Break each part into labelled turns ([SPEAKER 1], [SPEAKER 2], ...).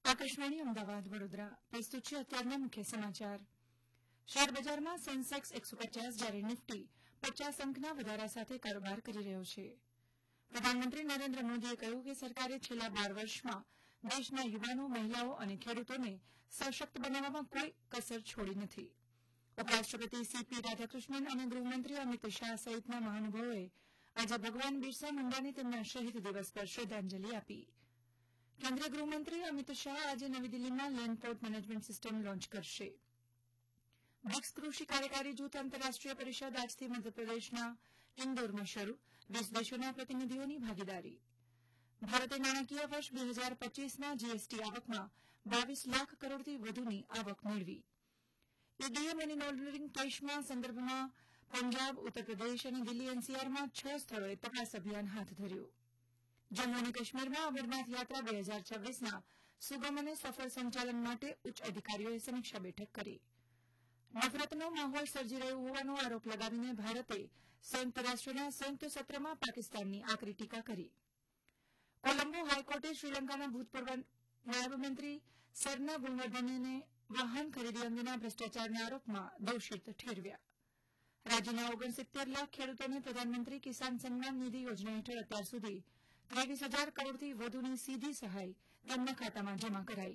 [SPEAKER 1] આકાશવાણી અમદાવાદ વડોદરા પ્રસ્તુત છે અત્યારના મુખ્ય સમાચાર. શેરબજારમાં સેન્સેક્સ 150 જ્યારે નિફ્ટી 50 અંકના વધારા સાથે કારોબાર કરી રહ્યો છે. પ્રધાનમંત્રી નરેન્દ્ર મોદીએ કહ્યું કે સરકારે છેલ્લા 12 વર્ષમાં દેશના યુવાનો, મહિલાઓ અને ખેડૂતોને સશક્ત બનાવવામાં કોઈ કસર છોડી નથી. ઉપરાષ્ટ્રપતિ સીપી રાધાકૃષ્ણન અને ગૃહમંત્રી અમિત શાહ સહિતના મહાનુભાવોએ આજે ભગવાન બિરસા મુંડાને તેમના શહીદ દિવસ પર શ્રદ્ધાંજલિ આપી. કેન્દ્રીય ગૃહમંત્રી અમિત શાહ આજે નવી દિલ્હીમાં land port management system launch કરશે. બ્રિક્સ કૃષિ કાર્યકારી જૂથ આંતરરાષ્ટ્રીય પરિષદ આજથી મધ્યપ્રદેશના ઇન્દોરમાં શરૂ, 20 દેશોના પ્રતિનિધિઓની ભાગીદારી. ભારતે નાણાકીય વર્ષ 2025ના જીએસટી આવકમાં 22 લાખ કરોડથી વધુની આવક મેળવી. ઈડીએ મની લોન્ડરિંગ કેસમાં સંદર્ભમાં પંજાબ, ઉત્તરપ્રદેશ અને દિલ્હી એનસીઆરમાં 6 સ્થળોએ તપાસ અભિયાન હાથ ધર્યું. જમ્મુ અને કાશ્મીરમાં અમરનાથ યાત્રા 2026ના સુગમ અને સફળ સંચાલન માટે ઉચ્ચ અધિકારીઓએ સમીક્ષા બેઠક કરી. નફરતનો માહોલ સર્જી રહ્યો હોવાનો આરોપ લગાવીને ભારતે સંયુક્ત રાષ્ટ્રના સંયુક્ત સત્રમાં પાકિસ્તાનની આકરી ટીકા કરી. કોલંબો હાઈકોર્ટે શ્રીલંકાના ભૂતપૂર્વ નાયબ મંત્રી સરના ગુણવર્ધનેને વાહન ખરીદી અંગેના ભ્રષ્ટાચારના આરોપમાં દોષિત ઠેરવ્યા. રાજ્યના 69 લાખ ખેડૂતોને પ્રધાનમંત્રી કિસાન સન્માન નિધિ યોજના હેઠળ અત્યાર સુધી 23,000 કરોડથી વધુની સીધી સહાય તેમના ખાતામાં જમા કરાઈ.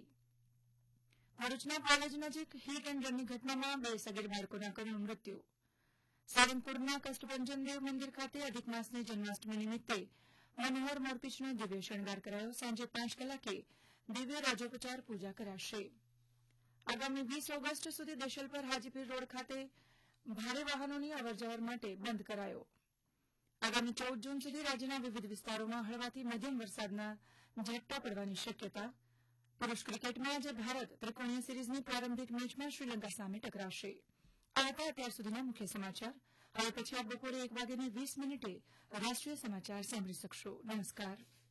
[SPEAKER 1] ભરૂચના પાલેજ નજીક હિટ એન્ડ રનની ઘટનામાં 2 સગીર બાળકોના કરુણ મૃત્યુ. સારંગપુરના કષ્ટભંજન દેવ મંદિર ખાતે અધિક માસની જન્માષ્ટમી નિમિત્તે મનોહર મોરપીંછનો દિવ્ય શણગાર કરાયો. સાંજે 5 કલાકે દિવ્ય રાજોપચાર પૂજા કરાશે. આગામી 20 ઓગસ્ટ સુધી દેશલપર હાજીપીર રોડ ખાતે ભારે વાહનોની અવરજવર માટે બંધ કરાયો. આગામી 14 જૂન સુધી રાજ્યના વિવિધ વિસ્તારોમાં હળવાથી મધ્યમ વરસાદના ઝાપટા પડવાની શક્યતા. પુરૂષ ક્રિકેટમાં આજે ભારત ત્રિકોણીય સિરીઝની પ્રારંભિક મેચમાં શ્રીલંકા સામે ટકરાશે. આ હતા અત્યાર સુધીના મુખ્ય સમાચાર. હવે પછી આપ બપોરે 1:20 રાષ્ટ્રીય સમાચાર સાંભળી શકશો. નમસ્કાર.